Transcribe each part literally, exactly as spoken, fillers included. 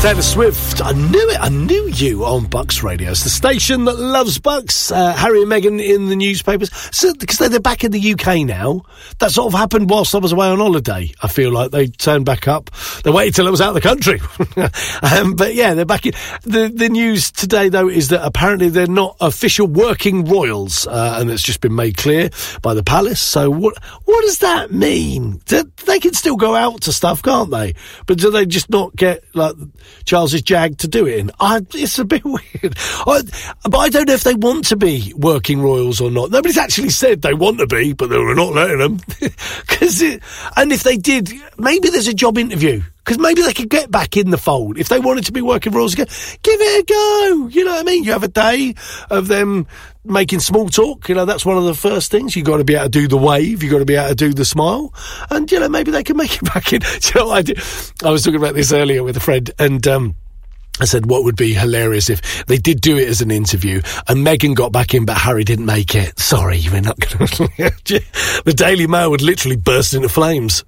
Taylor Swift, I knew it, I knew you on Bucks Radio. It's the station that loves Bucks. Uh, Harry and Meghan in the newspapers. So, because they're back in the U K now. That sort of happened whilst I was away on holiday. I feel like they turned back up. They waited till I was out of the country. um, but yeah, they're back in. The, the news today, though, is that apparently they're not official working royals. Uh, and it's just been made clear by the palace. So what, what does that mean? They can still go out to stuff, can't they? But do they just not get, like, Charles's Jag to do it in? I, it's a bit weird. I, but I don't know if they want to be working royals or not. Nobody's actually said they want to be, but they were not letting them. Cause it, and if they did, maybe there's a job interview. Because maybe they could get back in the fold. If they wanted to be working royals again, give it a go. You know what I mean? You have a day of them making small talk. You know, that's one of the first things. You've got to be able to do the wave. You've got to be able to do the smile. And, you know, maybe they can make it back in. Do you know what I did? I was talking about this earlier with a friend, and um, I said what would be hilarious if they did do it as an interview and Meghan got back in but Harry didn't make it. Sorry, we're not going to... The Daily Mail would literally burst into flames.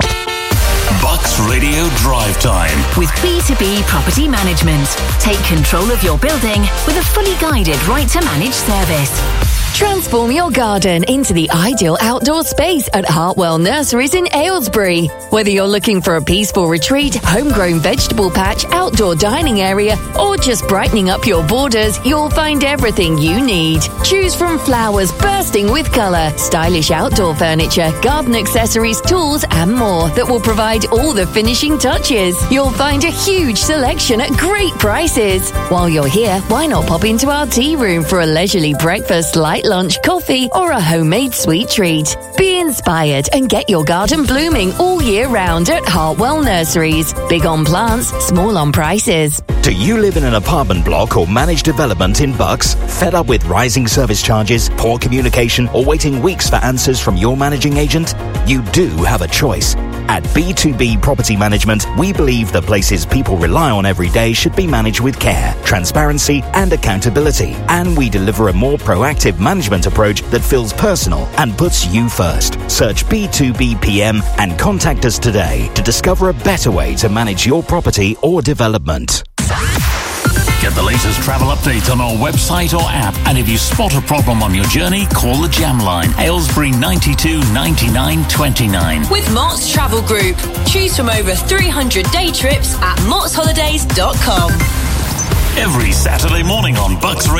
Bucks Radio Drive Time with B two B Property Management. Take control of your building with a fully guided right to manage service. Transform your garden into the ideal outdoor space at Hartwell Nurseries in Aylesbury. Whether you're looking for a peaceful retreat, homegrown vegetable patch, outdoor dining area, or just brightening up your borders, you'll find everything you need. Choose from flowers bursting with colour, stylish outdoor furniture, garden accessories, tools, and more that will provide all the finishing touches. You'll find a huge selection at great prices. While you're here, why not pop into our tea room for a leisurely breakfast, light lunch, coffee, or a homemade sweet treat. Be inspired and get your garden blooming all year round at Hartwell Nurseries. Big on plants, small on prices. Do you live in an apartment block or managed development in Bucks? Fed up with rising service charges, poor communication, or waiting weeks for answers from your managing agent? You do have a choice. At B two B Property Management, we believe the places people rely on every day should be managed with care, transparency, and accountability. And we deliver a more proactive management approach that feels personal and puts you first. Search B two B P M and contact us today to discover a better way to manage your property or development. Get the latest travel updates on our website or app. And if you spot a problem on your journey, call the Jam Line, Aylesbury ninety-two ninety-nine twenty-nine. With Mott's Travel Group. Choose from over three hundred day trips at motts holidays dot com. Every Saturday morning on Bucks Radio.